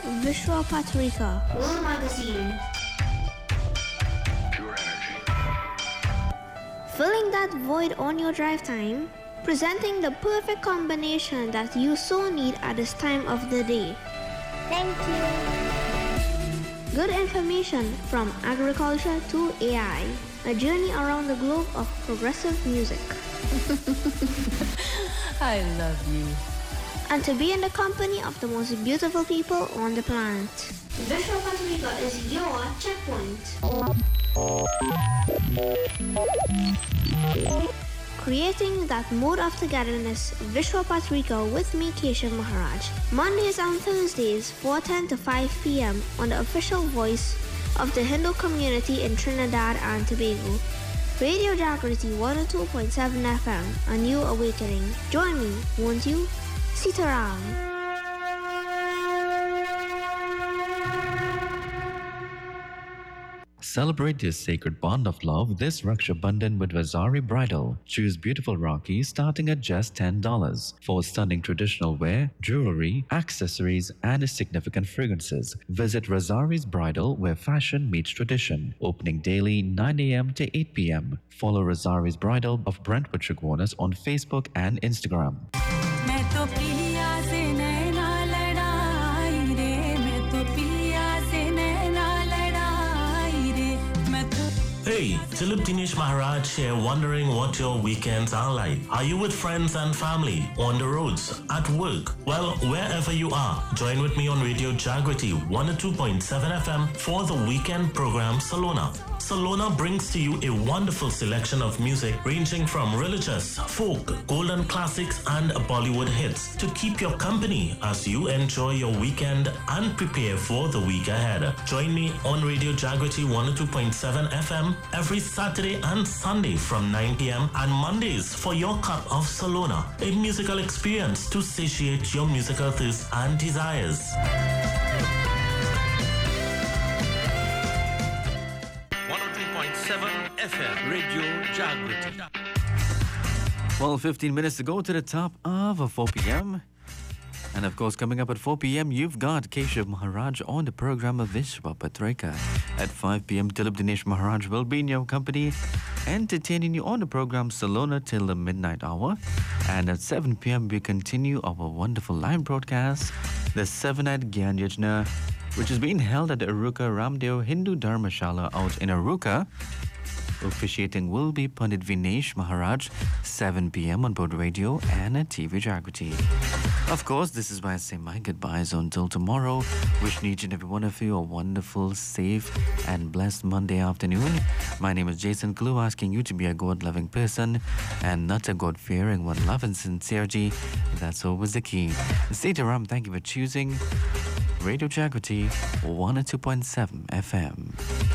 Vishwa Patrika, World Magazine, Pure energy. filling that void on your drive time, presenting the perfect combination that you so need at this time of the day. thank you. Good information from agriculture to AI, a journey around the globe of progressive music. I love you. And to be in the company of the most beautiful people on the planet. Vishwa Patrika is your checkpoint. Creating that mood of togetherness, Vishwa Patrika with me, Keshav Maharaj. Mondays and Thursdays, 4:10 to 5 p.m. on the official voice of the Hindu community in Trinidad and Tobago. Radio Jagriti 102.7 FM, a new awakening. Join me, won't you? Sitaram. Celebrate this sacred bond of love this Raksha Bandhan with Vazari Bridal. Choose beautiful Rakhi starting at just $10 for stunning traditional wear, jewelry, accessories, and significant fragrances. Visit Razari's Bridal where fashion meets tradition. Opening daily 9 a.m. to 8 p.m. Follow Razari's Bridal of Brentwood Chaguanas on Facebook and Instagram. मैं तो पिया से नैना लड़ाई रे मैं तो पिया से नैना लड़ाई रे मैं तो Hey, Dilip Dinesh Maharaj here, wondering what your weekends are like. Are you with friends and family, on the roads, at work? Well, wherever you are, join with me on Radio Jagriti 102.7 FM for the weekend program Salona. Salona brings to you a wonderful selection of music ranging from religious, folk, golden classics, and Bollywood hits to keep your company as you enjoy your weekend and prepare for the week ahead. Join me on Radio Jagriti 102.7 FM every Saturday and Sunday from 9 p.m. and Mondays for your cup of Salona, a musical experience to satiate your musical thirst and desires. 102.7 FM Radio Jagriti. Well, 15 minutes to go to the top of 4 p.m. And of course, coming up at 4 p.m., you've got Keshav Maharaj on the program of Vishwa Patrika. At 5 p.m., Dilip Dinesh Maharaj will be in your company, entertaining you on the program Salona till the midnight hour. And at 7 p.m., we continue our wonderful live broadcast, the 7-night Gyan Yajna, which is being held at the Aruka Ramdeo Hindu Dharmashala out in Aruka. Officiating will be Pandit Vinesh Maharaj, 7 p.m. on both radio and at TV Jagriti. Of course, this is why I say my goodbyes until tomorrow. Wishing each and every one of you a wonderful, safe, and blessed Monday afternoon. My name is Jason Clue, asking you to be a God-loving person and not a God-fearing one. Love and sincerity, that's always the key. Sitaram, thank you for choosing Radio Jagriti 102.7 FM.